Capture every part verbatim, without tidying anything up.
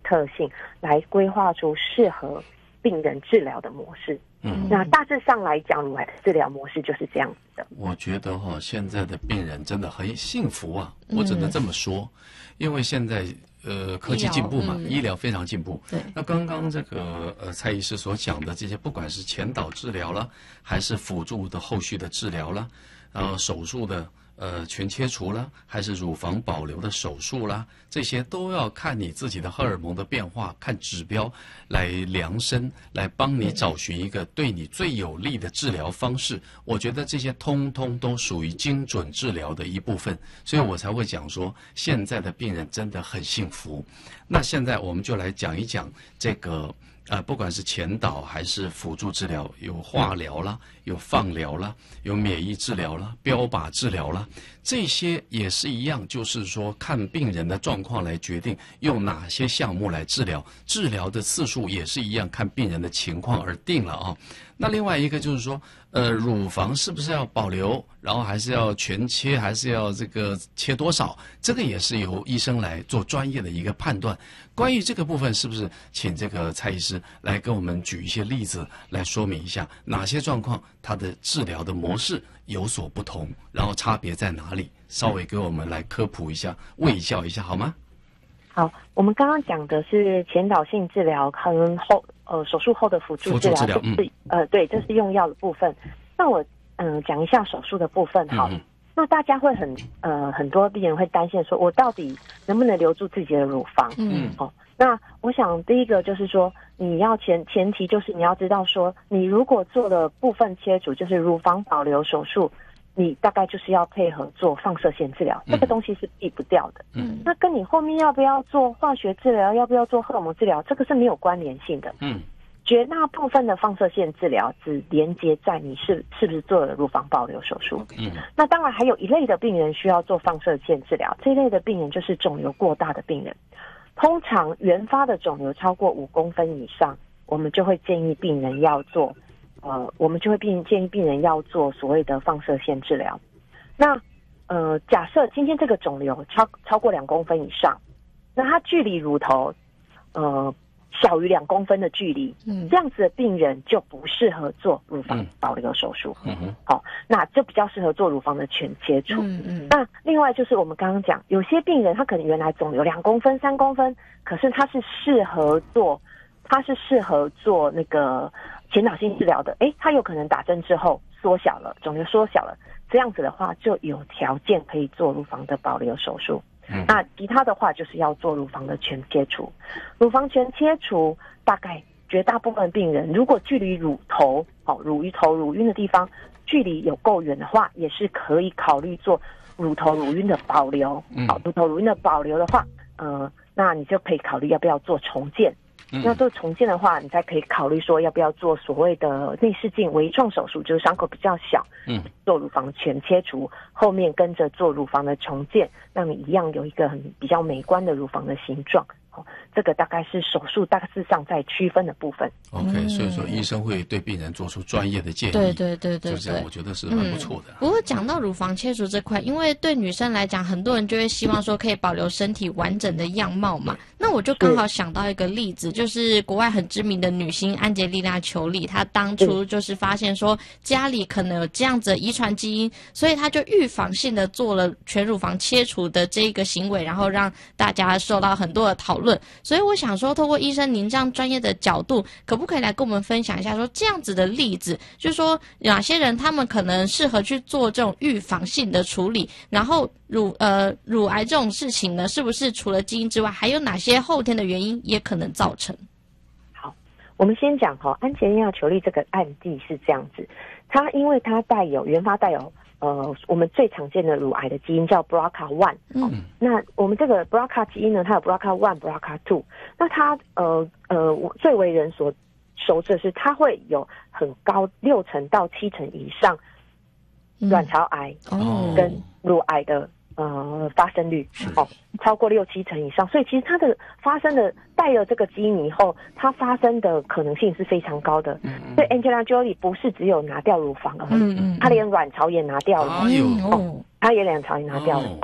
特性来规划出适合病人治疗的模式。 嗯， 那大致上来讲，乳癌的治疗模式就是这样子的。 我觉得哈、哦，现在的病人真的很幸福啊，我只能这么说，嗯、因为现在呃科技进步嘛，医疗,、嗯、医疗非常进步。 对， 那刚刚这个呃蔡医师所讲的这些，不管是前导治疗啦，还是辅助的后续的治疗啦，然后手术的。呃，全切除啦，还是乳房保留的手术啦，这些都要看你自己的荷尔蒙的变化，看指标来量身，来帮你找寻一个对你最有利的治疗方式。我觉得这些通通都属于精准治疗的一部分，所以我才会讲说，现在的病人真的很幸福。那现在我们就来讲一讲这个。呃，不管是前导还是辅助治疗，有化疗啦，有放疗啦，有免疫治疗啦，标靶治疗啦，这些也是一样，就是说看病人的状况来决定用哪些项目来治疗，治疗的次数也是一样，看病人的情况而定了啊。那另外一个就是说，呃，乳房是不是要保留，然后还是要全切，还是要这个切多少？这个也是由医生来做专业的一个判断。关于这个部分，是不是请这个蔡医师来跟我们举一些例子来说明一下，哪些状况它的治疗的模式有所不同，然后差别在哪里？稍微给我们来科普一下，卫教一下好吗？ 好，我们刚刚讲的是前导性治疗跟后呃手术后的辅助治疗， 辅助治疗这是、嗯、呃对，这是用药的部分。那我嗯、呃、讲一下手术的部分好了。嗯那大家会很呃很多病人会担心说，我到底能不能留住自己的乳房？ 嗯， 哦，那我想第一个就是说，你要前前提就是你要知道说，你如果做了部分切除，就是乳房保留手术，你大概就是要配合做放射线治疗，这个东西是避不掉的。 嗯， 那跟你后面要不要做化学治疗，要不要做荷尔蒙治疗，这个是没有关联性的。 嗯。 绝大部分的放射线治疗只连接在你是是不是做了乳房保留手术。 嗯， 那当然还有一类的病人需要做放射线治疗，这一类的病人就是肿瘤过大的病人。通常原发的肿瘤超过五公分以上，我们就会建议病人要做，呃，我们就会病建议病人要做所谓的放射线治疗。那呃，假设今天这个肿瘤超超过两公分以上，那它距离乳头，呃。小于两公分的距离，嗯，这样子的病人就不适合做乳房保留手术。 嗯哼， 好、哦，那就比较适合做乳房的全切除。 嗯嗯。 那另外就是我们刚刚讲，有些病人他可能原来肿瘤两公分、三公分，可是他是适合做，他是适合做那个前导性治疗的。诶，他有可能打针之后缩小了，肿瘤缩小了，这样子的话就有条件可以做乳房的保留手术。那其他的话就是要做乳房的全切除，乳房全切除大概绝大部分病人，如果距离乳头、哦乳晕头、乳晕的地方距离有够远的话，也是可以考虑做乳头乳晕的保留。好，乳头乳晕的保留的话，呃，那你就可以考虑要不要做重建。那做重建的话，你才可以考虑说要不要做所谓的内视镜微创手术，就是伤口比较小， 嗯， 做乳房全切除，后面跟着做乳房的重建，让你一样有一个很比较美观的乳房的形状。哦，这个大概是手术大致上在区分的部分。 OK， 所以说医生会对病人做出专业的建议。 对对对对对， 就这样，我觉得是很不错的。 嗯、不过讲到乳房切除这块，因为对女生来讲，很多人就会希望说可以保留身体完整的样貌嘛。那我就刚好想到一个例子，就是国外很知名的女星安吉丽娜·裘丽，她当初就是发现说家里可能有这样子的遗传基因，所以她就预防性的做了全乳房切除的这个行为，然后让大家受到很多的讨论。所以我想说，透过医生您这样专业的角度，可不可以来跟我们分享一下，说这样子的例子，就是说哪些人他们可能适合去做这种预防性的处理，然后乳呃乳癌这种事情呢，是不是除了基因之外，还有哪些后天的原因也可能造成？ 好，我们先讲哈，安吉丽娜·裘丽这个案例是这样子，她因为她带有原发带有。呃，我们最常见的乳癌的基因叫 B R C A 一、嗯哦，那我们这个 B R C A 基因呢，它有 B R C A 一、B R C A 二，那它呃呃最为人所熟知的是，它会有很高六成到七成以上卵巢癌跟乳癌的呃发生率哦，超过六七成以上，所以其实它的发生的带了这个基因以后，它发生的可能性是非常高的。嗯、所以 Angelina Jolie 不是只有拿掉乳房而已，嗯嗯、她连卵巢也拿掉了， 哎呦， 哦，她也卵巢也拿掉了、嗯、哦。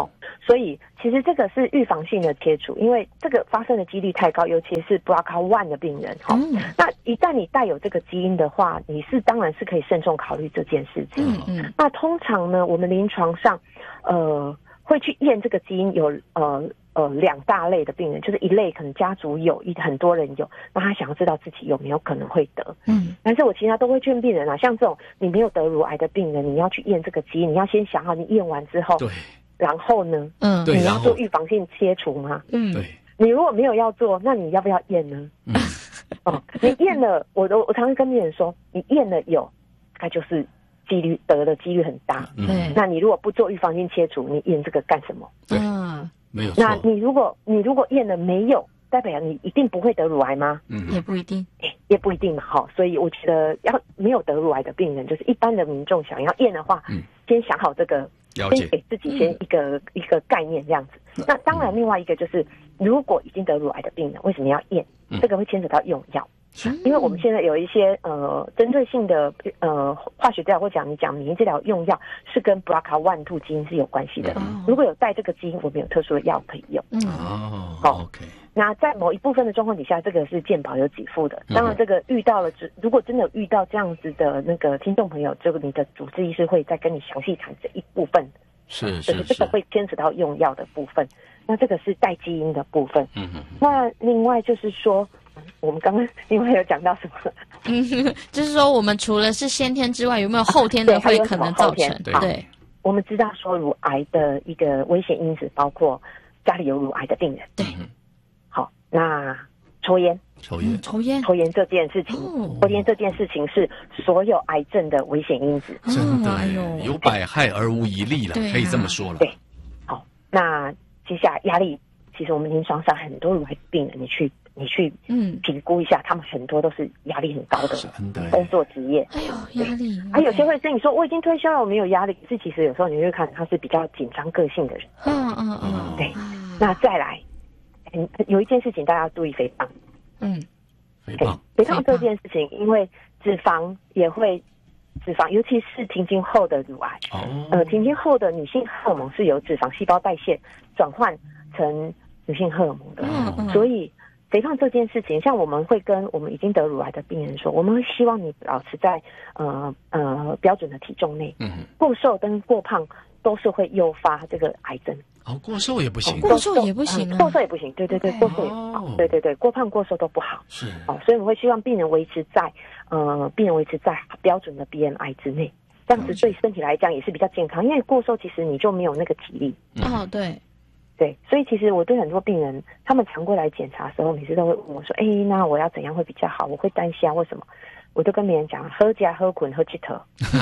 所以其实这个是预防性的切除，因为这个发生的几率太高，尤其是 B R C A 一 的病人哈、嗯。那一旦你带有这个基因的话，你是当然是可以慎重考虑这件事情。嗯嗯。那通常呢，我们临床上呃会去验这个基因有呃呃两大类的病人，就是一类可能家族有，一很多人有，那他想要知道自己有没有可能会得。嗯。但是我其他都会劝病人啊，像这种你没有得乳癌的病人，你要去验这个基因，你要先想好，你验完之后。 对。 然后呢？嗯， 对， 你要做预防性切除吗？ 嗯，对。 你如果没有要做，那你要不要验呢？嗯，哦，你验了，我我我常常跟病人说，你验了有，它就是几率得的几率很大。嗯，那你如果不做预防性切除，你验这个干什么？ 对，嗯，没有错。 那你如果你如果验了没有，代表你一定不会得乳癌吗？ 嗯，也不一定， 也不一定嘛。好，所以我觉得要没有得乳癌的病人，就是一般的民众想要验的话，嗯，先想好这个。先给自己先一个、嗯、一个概念这样子。那当然，另外一个就是，如果已经得乳癌的病人，为什么要验？嗯、这个会牵扯到用药，嗯、因为我们现在有一些呃针对性的呃化学治疗或讲你讲免疫治疗用药是跟 B R C A 一、二基因是有关系的。嗯、如果有带这个基因，我们有特殊的药可以用。嗯哦，好 ，OK。 那在某一部分的状况底下，这个是健保有给付的。当然，这个遇到了，如果真的遇到这样子的那个听众朋友，这个你的主治医师会再跟你详细谈这一部分。 是是是， 这个会牵扯到用药的部分。那这个是带基因的部分。嗯嗯。那另外就是说，我们刚刚另外有讲到什么？ 嗯，就是说我们除了是先天之外，有没有后天的会可能造成？ 对对。我们知道说乳癌的一个危险因子包括家里有乳癌的病人。 对。 好，那抽烟， 抽烟， 抽烟， 抽烟这件事情，哦、抽烟这件事情是所有癌症的危险因子。 真的，哎呦，有百害而无一利了，啊、可以这么说了。 对，好，那接下来压力，其实我们临床上很多乳癌病人，你去你去嗯评估一下，他们很多都是压力很高的工作职业。 哎呦，压力， 还、啊、有些会跟你说我已经退休了，我没有压力。可是其实有时候你会看他是比较紧张个性的人。 嗯嗯嗯， 对。那再来。嗯，有一件事情大家要注意肥胖。 嗯， 肥胖， 肥胖这件事情，因为脂肪也会，脂肪尤其是停经后的乳癌，哦，呃，停经后的女性荷尔蒙是由脂肪细胞代谢转换成女性荷尔蒙的，嗯嗯，所以肥胖这件事情，像我们会跟我们已经得乳癌的病人说，我们会希望你保持在呃呃标准的体重内，嗯，过瘦跟过胖都是会诱发这个癌症。 哦，过瘦也不行， 过瘦也不行、啊嗯，过瘦也不行，对对对，过瘦也不好，哦、对对对，过胖过瘦都不好， 是哦，所以我们会希望病人维持在呃，病人维持在标准的 B M I 之内，这样子对身体来讲也是比较健康，因为过瘦其实你就没有那个体力。 哦，对， 对，所以其实我对很多病人，他们常过来检查的时候，每次都会问我说：“哎，那我要怎样会比较好？”我会担心啊，为什么？我都跟别人讲，喝加喝滚喝气头，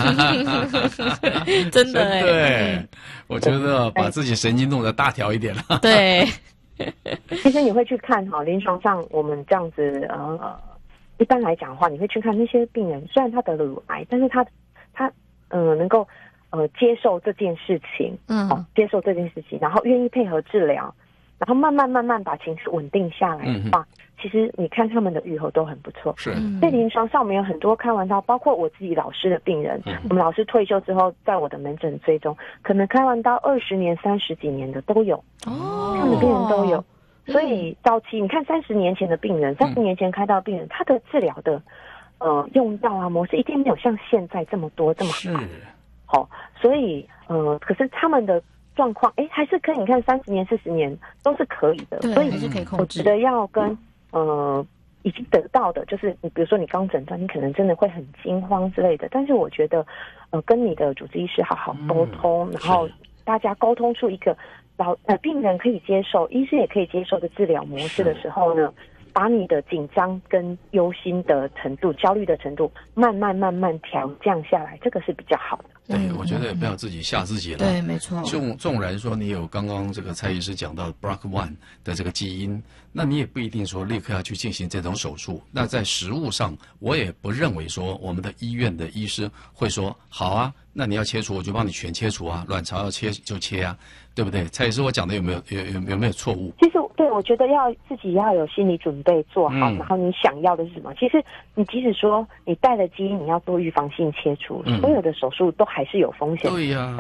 真的哎， 对，我觉得把自己神经弄得大条一点了。 对， 其实你会去看哈，临床上我们这样子呃，一般来讲的话，你会去看那些病人，虽然他得了乳癌，但是他他呃能够呃接受这件事情，嗯，哦，接受这件事情，然后愿意配合治疗，然后慢慢慢慢把情绪稳定下来的话。嗯，其实你看他们的预后都很不错。 是， 在临床上我们有很多开完刀，包括我自己老师的病人，嗯、我们老师退休之后，在我的门诊追踪，可能开完刀二十年、三十几年的都有。哦，这样的病人都有。所以早期你看三十年前的病人，三十年前开刀的病人，他的治疗的呃用药啊模式一定没有像现在这么多这么好。 是。 好、哦，所以呃，可是他们的状况，哎，还是可以。你看三十年、四十年都是可以的，所以是可以控制。 我觉得要跟呃已经得到的，就是你比如说你刚诊断，你可能真的会很惊慌之类的。但是我觉得，呃，跟你的主治医师好好沟通，嗯、然后大家沟通出一个老呃病人可以接受，医师也可以接受的治疗模式的时候呢，把你的紧张跟忧心的程度、焦虑的程度，慢慢慢慢调降下来，这个是比较好的。 对，我觉得也不要自己吓自己了。 对，没错。 纵纵然说你有刚刚这个蔡医师讲到 B R C A 一 的这个基因，那你也不一定说立刻要去进行这种手术。那在实务上，我也不认为说我们的医院的医师会说好啊，那你要切除我就帮你全切除啊，卵巢要切就切啊，对不对？蔡医师，我讲的有没有有有有没有错误？ 其实对，我觉得要自己要有心理准备做好，嗯、然后你想要的是什么？其实你即使说你带了基因，你要做预防性切除，嗯、所有的手术都还是有风险。 对呀、啊，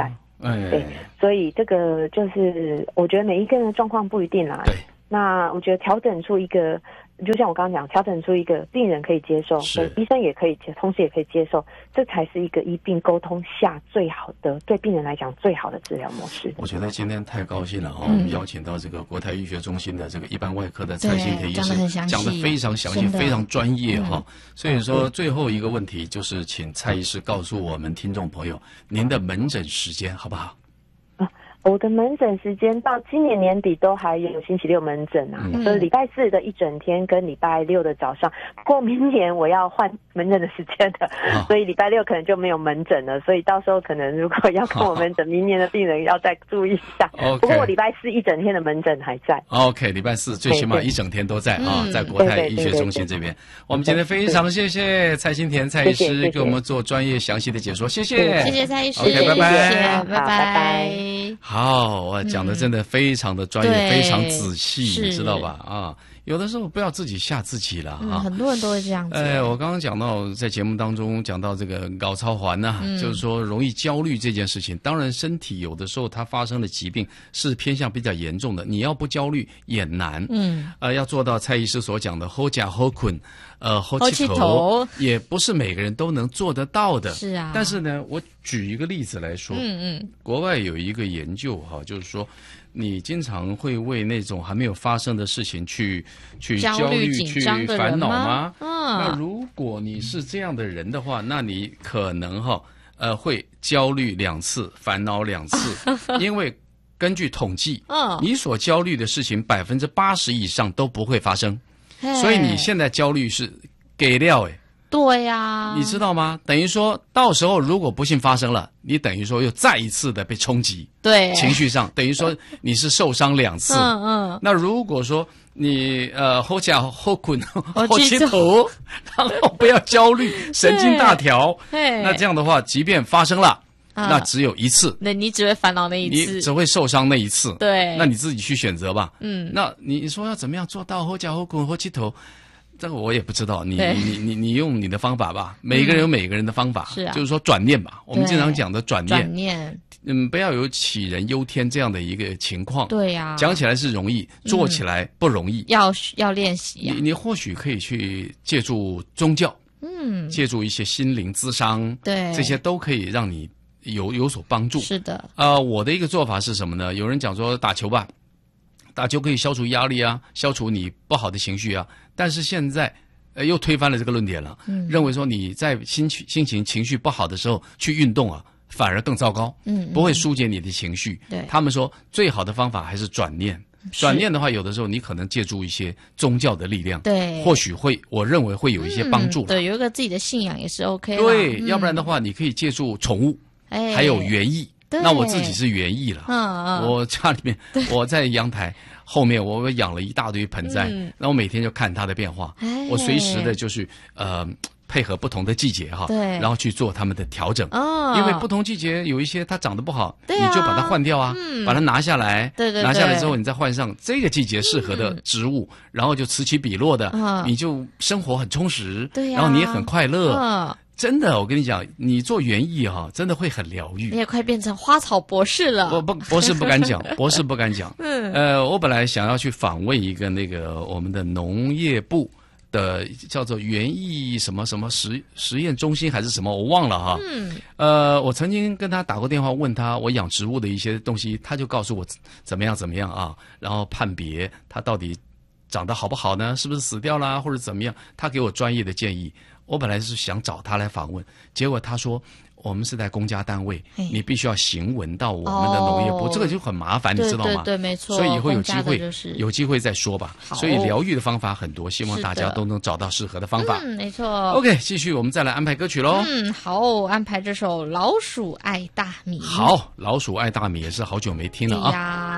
哎， 对，所以这个就是我觉得每一个人的状况不一定啦。 对， 那我觉得调整出一个，就像我刚刚讲，调整出一个病人可以接受， 是医生也可以接，同时也可以接受，这才是一个医病沟通下最好的，对病人来讲最好的治疗模式。 我觉得今天太高兴了哈、哦！ 嗯我们邀请到这个国泰医学中心的这个一般外科的蔡新田医讲得很详师， 细讲得非常详细， 真的非常专业哈、 嗯。 所以说，最后一个问题就是，请蔡医师告诉我们听众朋友，您的门诊时间好不好？ 我的门诊时间到今年年底都还有星期六门诊啊， 嗯就是礼拜四的一整天跟礼拜六的早上。不过明年我要换门诊的时间的， 啊所以礼拜六可能就没有门诊了。所以到时候可能如果要跟我门诊，明年的病人要再注意一下。 OK 不过我礼拜四一整天的门诊还在。 OK， 礼拜四最起码对对一整天都在啊， 嗯在国泰医学中心这边。我们今天非常谢谢蔡新田蔡医师谢谢谢谢给我们做专业详细的解说，谢谢， 谢谢蔡医师 OK， 拜拜谢谢好拜拜拜好，我讲的真的非常的专业， 对非常仔细， 是你知道吧？啊，有的时候不要自己吓自己了嗯， 啊。 很多人都会这样子。 哎，我刚刚讲到在节目当中讲到这个搞超环呐、 嗯就是说容易焦虑这件事情。当然，身体有的时候它发生的疾病是偏向比较严重的，你要不焦虑也难。 嗯， 呃，要做到蔡医师所讲的好假好困，呃，好好起起头头， 也不是每个人都能做得到的。 是啊但是呢，我举一个例子来说， 嗯嗯， 国外有一个研究哈，就是说，你经常会为那种还没有发生的事情去去焦焦虑、 虑紧去张的烦恼人吗吗？ 嗯那如果你是这样的人的话，那你可能哈呃会焦虑两次，烦恼两次，因为根据统计， 嗯你所焦虑的事情百分之八十以上都不会发生， 嘿所以你现在焦虑是给料诶。 对呀， 你知道吗？等于说到时候如果不幸发生了，你等于说又再一次的被冲击， 对情绪上等于说你是受伤两次。 嗯嗯， 那如果说你呃后脚后滚我后记住起头，然后不要焦虑，神经大条， 嘿那这样的话，即便发生了， 啊那只有一次， 那你只会烦恼那一你次， 只会受伤那一次。 对， 那你自己去选择吧。 嗯， 那你说要怎么样做到后脚后滚后起头？这个我也不知道，你对你你你用你的方法吧，每个人有每个人的方法， 是啊就是说转念吧，我们对经常讲的转念， 转念， 嗯，不要有杞人忧天这样的一个情况。 对呀， 讲起来是容易，做起来不容易。 要要练习呀， 你你或许可以去借助宗教， 嗯， 借助一些心灵咨商， 对， 这些都可以让你有有所帮助。 是的， 呃，我的一个做法是什么呢？有人讲说打球吧，打球可以消除压力啊，消除你不好的情绪啊。但是现在，呃，又推翻了这个论点了， 嗯认为说你在心情心情情绪不好的时候去运动啊，反而更糟糕， 嗯， 不会疏解你的情绪。 对他们说最好的方法还是转念。转念的话，有的时候你可能借助一些宗教的力量， 对， 或许会，我认为会有一些帮助啦。 嗯对，有一个自己的信仰也是 OK 啦。 对， 嗯要不然的话，你可以借助宠物， 哎， 还有园艺。 对那我自己是园艺了， 嗯嗯， 我家里面我在阳台后面，我养了一大堆盆栽， 嗯然后每天就看它的变化， 哎我随时的就是呃配合不同的季节哈， 对然后去做它们的调整。 哦， 因为不同季节有一些它长得不好， 对啊你就把它换掉啊， 嗯把它拿下来， 对对对拿下来之后你再换上这个季节适合的植物，然后就此起彼落的， 嗯你就生活很充实， 对呀然后你也很快乐。 嗯， 真的，我跟你讲，你做园艺哈、真的会很疗愈你。也快变成花草博士了。 我不博士不敢讲，博士不敢讲。 嗯， 呃，我本来想要去访问一个那个我们的农业部的叫做园艺什么什么实实验中心还是什么，我忘了哈。 嗯， 呃，我曾经跟他打过电话，问他我养植物的一些东西，他就告诉我怎么样怎么样啊，然后判别它到底长得好不好呢？是不是死掉啦，或者怎么样？他给我专业的建议。我本来是想找他来访问，结果他说我们是在公家单位， 嘿你必须要行文到我们的农业部， 哦这个就很麻烦，你对知道吗？ 对对，没错。 所以以后有机公家会的就是有机会再说吧。 好所以疗愈的方法很多，希望是的大家都能找到适合的方法。 嗯，没错。 OK，继续我们再来安排歌曲喽。 嗯，好，安排这首《老鼠爱大米》。 好，老鼠爱大米也是好久没听了啊。 对呀